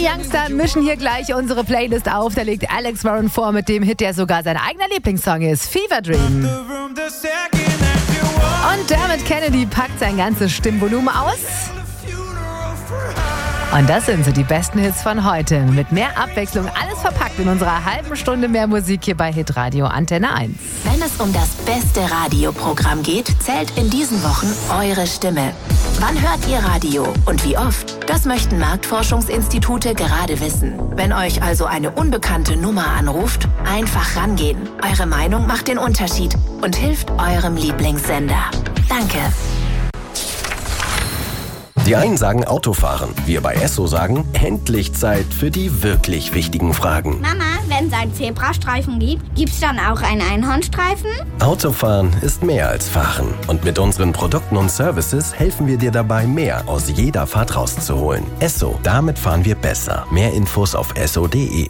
Die Youngster mischen hier gleich unsere Playlist auf. Da legt Alex Warren vor mit dem Hit, der sogar sein eigener Lieblingssong ist, Fever Dream. Und Dermot Kennedy packt sein ganzes Stimmvolumen aus. Und das sind so die besten Hits von heute. Mit mehr Abwechslung, alles verpackt in unserer halben Stunde mehr Musik hier bei Hitradio Antenne 1. Wenn es um das beste Radioprogramm geht, zählt in diesen Wochen eure Stimme. Wann hört ihr Radio und wie oft? Das möchten Marktforschungsinstitute gerade wissen. Wenn euch also eine unbekannte Nummer anruft, einfach rangehen. Eure Meinung macht den Unterschied und hilft eurem Lieblingssender. Danke. Die einen sagen Autofahren, wir bei Esso sagen, endlich Zeit für die wirklich wichtigen Fragen. Mama, wenn es einen Zebrastreifen gibt, gibt's dann auch einen Einhornstreifen? Autofahren ist mehr als Fahren. Und mit unseren Produkten und Services helfen wir dir dabei, mehr aus jeder Fahrt rauszuholen. Esso, damit fahren wir besser. Mehr Infos auf esso.de.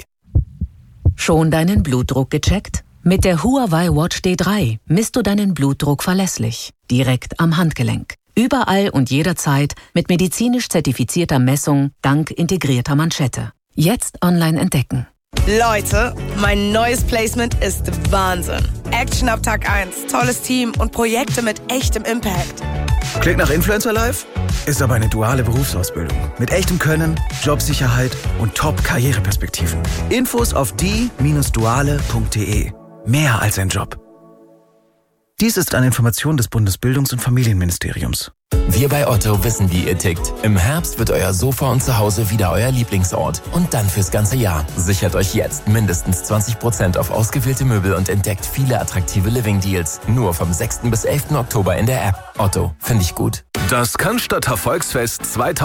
Schon deinen Blutdruck gecheckt? Mit der Huawei Watch D3 misst du deinen Blutdruck verlässlich, direkt am Handgelenk. Überall und jederzeit mit medizinisch zertifizierter Messung dank integrierter Manschette. Jetzt online entdecken. Leute, mein neues Placement ist Wahnsinn. Action ab Tag 1, tolles Team und Projekte mit echtem Impact. Klingt nach Influencer Life? Ist aber eine duale Berufsausbildung. Mit echtem Können, Jobsicherheit und Top-Karriereperspektiven. Infos auf die-duale.de. Mehr als ein Job. Dies ist eine Information des Bundesbildungs- und Familienministeriums. Wir bei Otto wissen, wie ihr tickt. Im Herbst wird euer Sofa und Zuhause wieder euer Lieblingsort. Und dann fürs ganze Jahr. Sichert euch jetzt mindestens 20% auf ausgewählte Möbel und entdeckt viele attraktive Living-Deals. Nur vom 6. bis 11. Oktober in der App. Otto, finde ich gut. Das Cannstatter Volksfest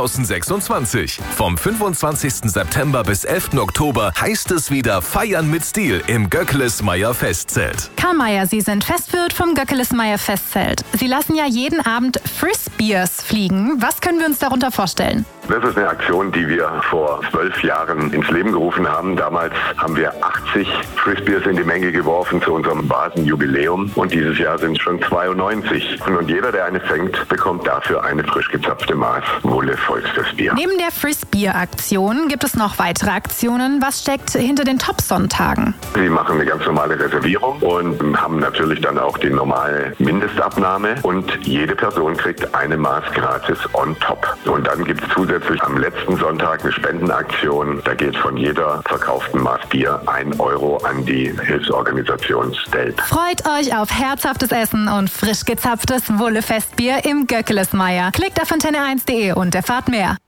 2026. Vom 25. September bis 11. Oktober heißt es wieder Feiern mit Stil im Göckelesmeyer Festzelt. Karl Mayer, Sie sind Festwirt vom Göckelesmeyer Festzelt. Sie lassen ja jeden Abend Frisbeers fliegen. Was können wir uns darunter vorstellen? Das ist eine Aktion, die wir vor 12 Jahren ins Leben gerufen haben. Damals haben wir 80 Frisbeers in die Menge geworfen zu unserem Basenjubiläum. Und dieses Jahr sind es schon 92. Und jeder, der eine fängt, bekommt dafür eine frisch gezapfte Maß Wolle Volksfestbier. Neben der Frisbeer-Aktion gibt es noch weitere Aktionen. Was steckt hinter den Top-Sonntagen? Sie machen eine ganz normale Reservierung und haben natürlich dann auch die normale Mindestabnahme. Und jede Person kriegt eine Maß gratis on top. Und dann gibt es zusätzlich am letzten Sonntag eine Spendenaktion. Da geht von jeder verkauften Maß Bier 1 Euro an die Hilfsorganisation STELP. Freut euch auf herzhaftes Essen und frisch gezapftes Wolle-Festbier im Göckelesmeyer. Klickt auf antenne1.de und erfahrt mehr.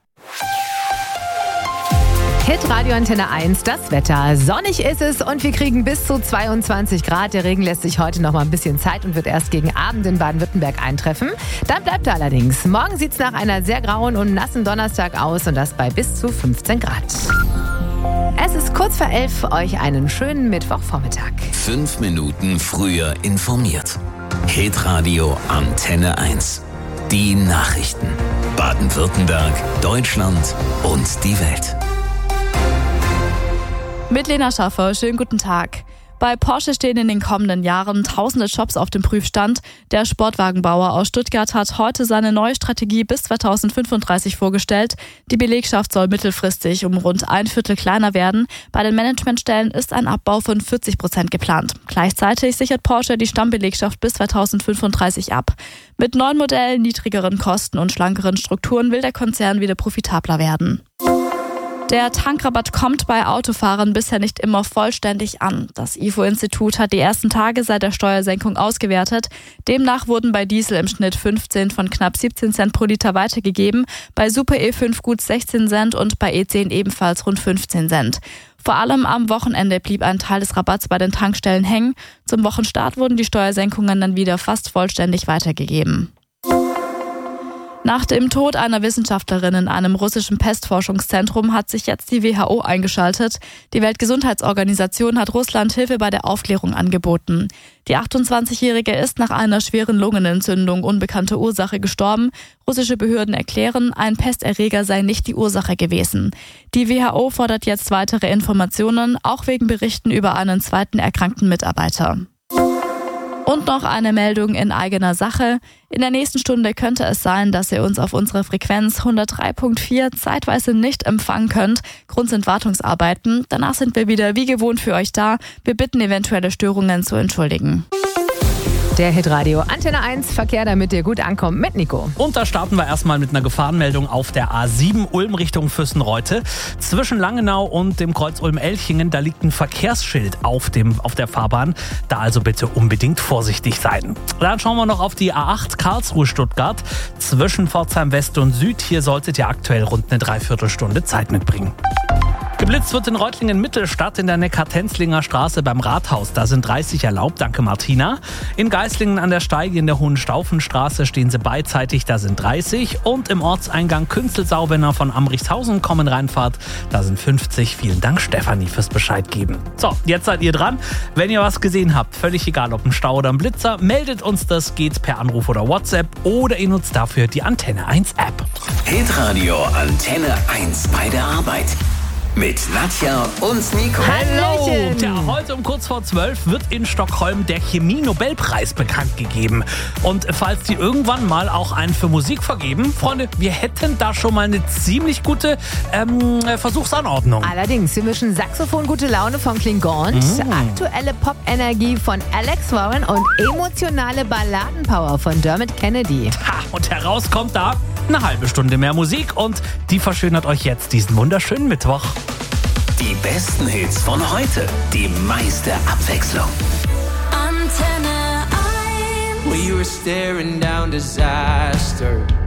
Hitradio Antenne 1, das Wetter. Sonnig ist es und wir kriegen bis zu 22 Grad. Der Regen lässt sich heute noch mal ein bisschen Zeit und wird erst gegen Abend in Baden-Württemberg eintreffen. Dann bleibt er allerdings. Morgen sieht es nach einer sehr grauen und nassen Donnerstag aus und das bei bis zu 15 Grad. Es ist kurz vor 11, euch einen schönen Mittwochvormittag. 5 Minuten früher informiert. Hitradio Antenne 1. Die Nachrichten. Baden-Württemberg, Deutschland und die Welt. Mit Lena Schaffer, schönen guten Tag. Bei Porsche stehen in den kommenden Jahren tausende Jobs auf dem Prüfstand. Der Sportwagenbauer aus Stuttgart hat heute seine neue Strategie bis 2035 vorgestellt. Die Belegschaft soll mittelfristig um rund 1/4 kleiner werden. Bei den Managementstellen ist ein Abbau von 40% geplant. Gleichzeitig sichert Porsche die Stammbelegschaft bis 2035 ab. Mit neuen Modellen, niedrigeren Kosten und schlankeren Strukturen will der Konzern wieder profitabler werden. Der Tankrabatt kommt bei Autofahrern bisher nicht immer vollständig an. Das IFO-Institut hat die ersten Tage seit der Steuersenkung ausgewertet. Demnach wurden bei Diesel im Schnitt 15 von knapp 17 Cent pro Liter weitergegeben, bei Super E5 gut 16 Cent und bei E10 ebenfalls rund 15 Cent. Vor allem am Wochenende blieb ein Teil des Rabatts bei den Tankstellen hängen. Zum Wochenstart wurden die Steuersenkungen dann wieder fast vollständig weitergegeben. Nach dem Tod einer Wissenschaftlerin in einem russischen Pestforschungszentrum hat sich jetzt die WHO eingeschaltet. Die Weltgesundheitsorganisation hat Russland Hilfe bei der Aufklärung angeboten. Die 28-Jährige ist nach einer schweren Lungenentzündung unbekannter Ursache gestorben. Russische Behörden erklären, ein Pesterreger sei nicht die Ursache gewesen. Die WHO fordert jetzt weitere Informationen, auch wegen Berichten über einen zweiten erkrankten Mitarbeiter. Und noch eine Meldung in eigener Sache. In der nächsten Stunde könnte es sein, dass ihr uns auf unserer Frequenz 103.4 zeitweise nicht empfangen könnt. Grund sind Wartungsarbeiten. Danach sind wir wieder wie gewohnt für euch da. Wir bitten eventuelle Störungen zu entschuldigen. Der Hitradio Antenne 1 Verkehr, damit ihr gut ankommt mit Nico. Und da starten wir erstmal mit einer Gefahrenmeldung auf der A7 Ulm Richtung Füssenreute. Zwischen Langenau und dem Kreuz Ulm-Elchingen, da liegt ein Verkehrsschild auf der Fahrbahn. Da also bitte unbedingt vorsichtig sein. Dann schauen wir noch auf die A8 Karlsruhe-Stuttgart. Zwischen Pforzheim West und Süd. Hier solltet ihr aktuell rund eine Dreiviertelstunde Zeit mitbringen. Geblitzt wird in Reutlingen Mittelstadt in der Neckar-Tenzlinger Straße beim Rathaus. Da sind 30 erlaubt, danke Martina. In Geislingen an der Steige in der Hohenstaufenstraße stehen sie beidseitig, da sind 30. Und im Ortseingang Künzelsau, wenn ihr von Amrichshausen kommen reinfahrt, da sind 50. Vielen Dank Stefanie fürs Bescheid geben. So, jetzt seid ihr dran. Wenn ihr was gesehen habt, völlig egal ob ein Stau oder ein Blitzer, meldet uns das, geht per Anruf oder WhatsApp oder ihr nutzt dafür die Antenne 1 App. Hitradio Antenne 1 bei der Arbeit. Mit Nadja und Nico. Hallo! Ja, heute um kurz vor 12 wird in Stockholm der Chemie-Nobelpreis bekannt gegeben. Und falls die irgendwann mal auch einen für Musik vergeben, Freunde, wir hätten da schon mal eine ziemlich gute Versuchsanordnung. Allerdings, wir mischen Saxophon gute Laune von Klingons, aktuelle Pop-Energie von Alex Warren und emotionale Balladenpower von Dermot Kennedy. Und heraus kommt da eine halbe Stunde mehr Musik und die verschönert euch jetzt diesen wunderschönen Mittwoch. Die besten Hits von heute, die meiste Abwechslung. Antenne 1. Well, you were staring down disaster.